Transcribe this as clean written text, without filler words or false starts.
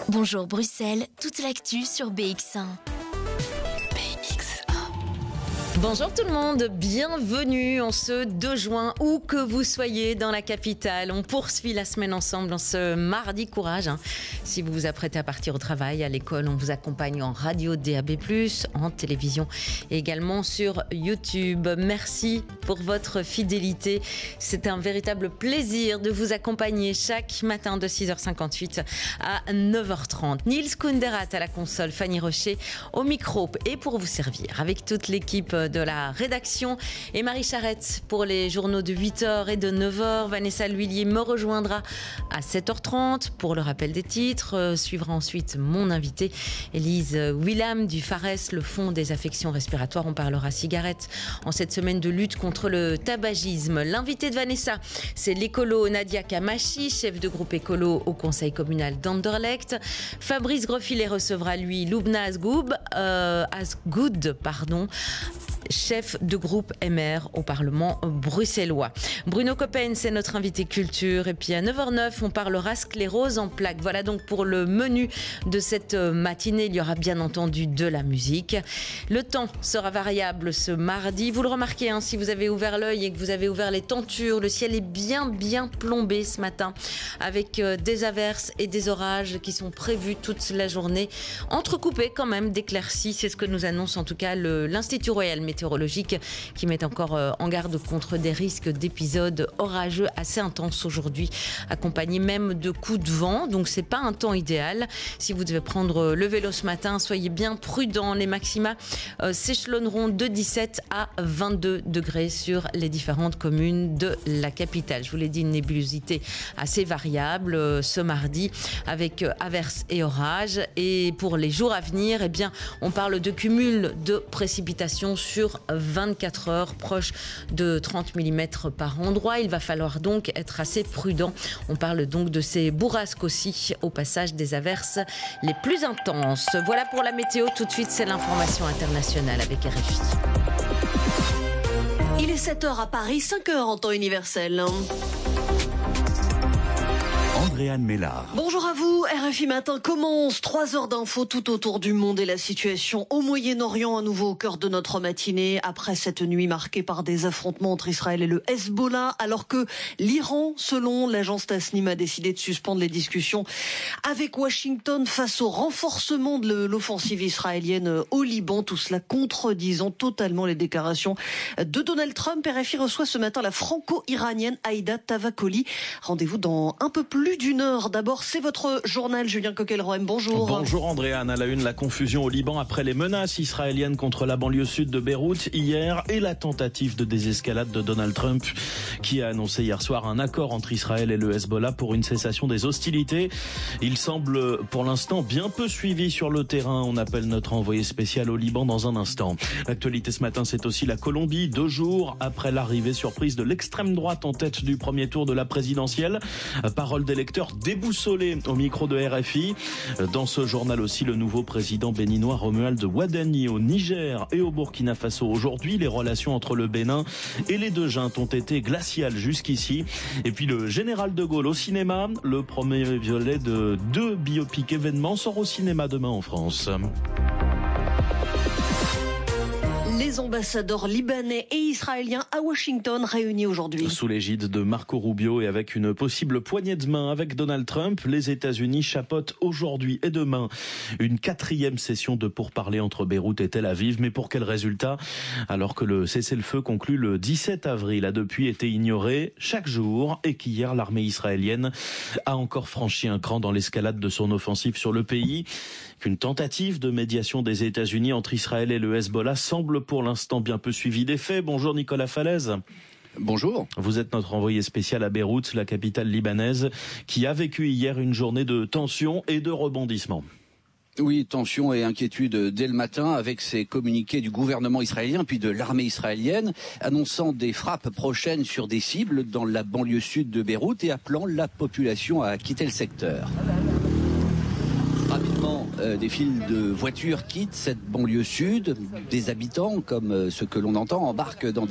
Bonjour Bruxelles, toute l'actu sur BX1. Bonjour tout le monde, bienvenue en ce 2 juin, où que vous soyez dans la capitale. On poursuit la semaine ensemble en ce mardi, courage. Si vous vous apprêtez à partir au travail, à l'école, on vous accompagne en radio DAB+, en télévision et également sur YouTube. Merci pour votre fidélité. C'est un véritable plaisir de vous accompagner chaque matin de 6h58 à 9h30. Niels Koenderat à la console, Fanny Rocher au micro et pour vous servir avec toute l'équipe de la rédaction et Marie Charrette pour les journaux de 8h et de 9h. Vanessa Lhuillier me rejoindra à 7h30 pour le rappel des titres. Suivra ensuite mon invité Élise Willam du FARES, le Fonds des affections respiratoires. On parlera cigarettes en cette semaine de lutte contre le tabagisme. L'invité de Vanessa, c'est l'écolo Nadia Kamachi, chef de groupe écolo au conseil communal d'Anderlecht. Fabrice Grosfilet recevra lui Loubna Asgoud, chef de groupe MR au Parlement bruxellois. Bruno Coppen, c'est notre invité culture. Et puis à 9h09, on parlera sclérose en plaques. Voilà donc pour le menu de cette matinée. Il y aura bien entendu de la musique. Le temps sera variable ce mardi. Vous le remarquez, si vous avez ouvert l'œil et que vous avez ouvert les tentures, le ciel est bien plombé ce matin avec des averses et des orages qui sont prévus toute la journée. Entrecoupés quand même d'éclaircies. C'est ce que nous annonce en tout cas l'Institut Royal Météorologique qui met encore en garde contre des risques d'épisodes orageux assez intenses aujourd'hui, accompagnés même de coups de vent. Donc c'est pas un temps idéal. Si vous devez prendre le vélo ce matin, soyez bien prudents. Les maxima s'échelonneront de 17 à 22 degrés sur les différentes communes de la capitale. Je vous l'ai dit, une nébulosité assez variable ce mardi avec averses et orages. Et pour les jours à venir, on parle de cumul de précipitations sur 24 heures, proche de 30 mm par endroit. Il va falloir donc être assez prudent. On parle donc de ces bourrasques aussi, au passage des averses les plus intenses. Voilà pour la météo. Tout de suite, c'est l'information internationale avec RFI. Il est 7h à Paris, 5h en temps universel. Andréane Mélard. Bonjour à vous, RFI Matin commence. 3 heures d'infos tout autour du monde et la situation au Moyen-Orient à nouveau au cœur de notre matinée après cette nuit marquée par des affrontements entre Israël et le Hezbollah, alors que l'Iran, selon l'agence Tasnim, a décidé de suspendre les discussions avec Washington face au renforcement de l'offensive israélienne au Liban. Tout cela contredisant totalement les déclarations de Donald Trump. RFI reçoit ce matin la franco-iranienne Aïda Tavakoli. Rendez-vous dans un peu plus d'une heure. D'abord, c'est votre journal, Julien Coquelroem. Bonjour. Bonjour Andréane. À la une, la confusion au Liban après les menaces israéliennes contre la banlieue sud de Beyrouth hier et la tentative de désescalade de Donald Trump qui a annoncé hier soir un accord entre Israël et le Hezbollah pour une cessation des hostilités. Il semble pour l'instant bien peu suivi sur le terrain. On appelle notre envoyé spécial au Liban dans un instant. L'actualité ce matin, c'est aussi la Colombie. 2 jours après l'arrivée surprise de l'extrême droite en tête du premier tour de la présidentielle. Parole d'électeurs déboussolés au micro de RFI. Dans ce journal aussi, le nouveau président béninois Romuald Wadani au Niger et au Burkina Faso. Aujourd'hui, les relations entre le Bénin et les deux juntes ont été glaciales jusqu'ici. Et puis le général de Gaulle au cinéma. Le premier volet de 2 biopics événements sort au cinéma demain en France. Les ambassadeurs libanais et israéliens à Washington réunis aujourd'hui. Sous l'égide de Marco Rubio et avec une possible poignée de main avec Donald Trump, les États-Unis chapeautent aujourd'hui et demain une 4e session de pourparlers entre Beyrouth et Tel Aviv. Mais pour quel résultat ? Alors que le cessez-le-feu conclu le 17 avril a depuis été ignoré chaque jour et qu'hier l'armée israélienne a encore franchi un cran dans l'escalade de son offensive sur le pays. Qu'une tentative de médiation des États-Unis entre Israël et le Hezbollah semble pour l'instant bien peu suivie des faits. Bonjour Nicolas Falaise. Bonjour. Vous êtes notre envoyé spécial à Beyrouth, la capitale libanaise, qui a vécu hier une journée de tension et de rebondissement. Oui, tension et inquiétude dès le matin avec ces communiqués du gouvernement israélien puis de l'armée israélienne annonçant des frappes prochaines sur des cibles dans la banlieue sud de Beyrouth et appelant la population à quitter le secteur. Rapidement, des files de voitures quittent cette banlieue sud. Des habitants, comme ceux que l'on entend, embarquent dans